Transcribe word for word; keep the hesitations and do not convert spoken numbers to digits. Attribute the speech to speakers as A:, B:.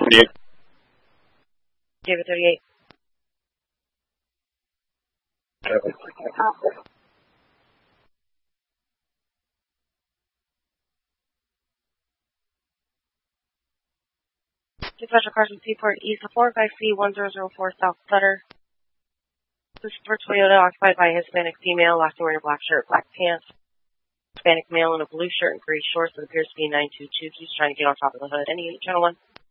A: thirty-eight.
B: David thirty-eight. Dispatcher Carson Seaport East four five C one zero zero four South Sutter. This is for Toyota, occupied by a Hispanic female, last wearing a black shirt, black pants. Hispanic male in a blue shirt and gray shorts. It appears to be nine two two. He's trying to get on top of the hood. Any gentlemen?